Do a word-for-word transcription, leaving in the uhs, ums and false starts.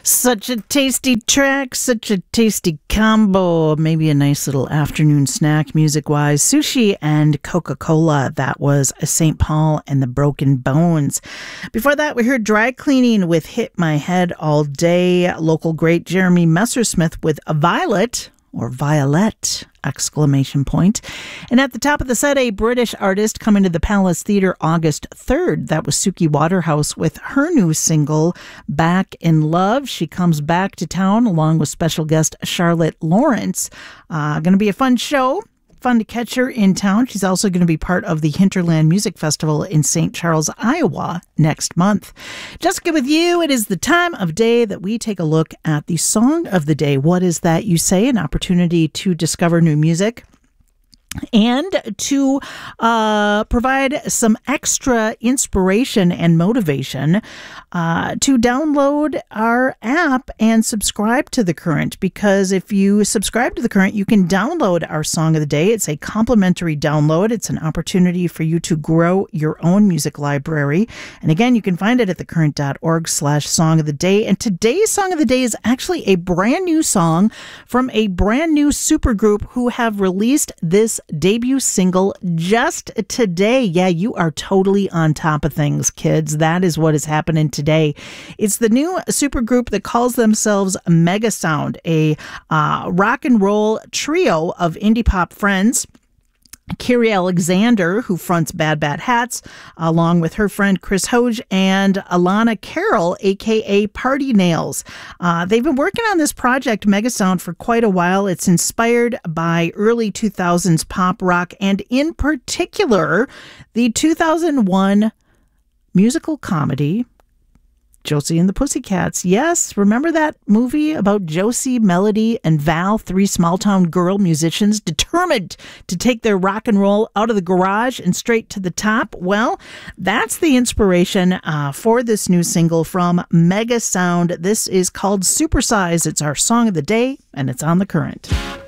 Such a tasty track, such a tasty combo. Maybe a nice little afternoon snack music-wise. Sushi and Coca-Cola. That was Saint Paul and the Broken Bones. Before that, we heard Dry Cleaning with Hit My Head All Day. Local great Jeremy Messersmith with a Violet, or Violet, exclamation point. And at the top of the set, a British artist coming to the Palace Theatre August third. That was Suki Waterhouse with her new single, Back in Love. She comes back to town along with special guest Charlotte Lawrence. Uh, going to be a fun show. Fun to catch her in town. She's also going to be part of the Hinterland Music Festival in Saint Charles, Iowa next month. Jessica with you. It is the time of day that we take a look at the song of the day. What is that you say? An opportunity to discover new music and to uh, provide some extra inspiration and motivation uh, to download our app and subscribe to The Current. Because if you subscribe to The Current, you can download our Song of the Day. It's a complimentary download. It's an opportunity for you to grow your own music library. And again, you can find it at thecurrent.org slash Song of the Day. And today's Song of the Day is actually a brand new song from a brand new supergroup who have released this debut single just today. Yeah, you are totally on top of things, kids. That is what is happening today. It's the new supergroup that calls themselves Mega Sound, a uh, rock and roll trio of indie pop friends. Kiri Alexander, who fronts Bad Bad Hats, along with her friend Chris Hoge and Alana Carroll, a k a. Party Nails. Uh, they've been working on this project, Mega Sound, for quite a while. It's inspired by early two thousands pop rock, and in particular, the two thousand one musical comedy Josie and the Pussycats. Yes, remember that movie about Josie, Melody, and Val, three small-town girl musicians determined to take their rock and roll out of the garage and straight to the top? Well, that's the inspiration uh, for this new single from Mega Sound. This is called Supersize. It's our Song of the Day, and it's on The Current.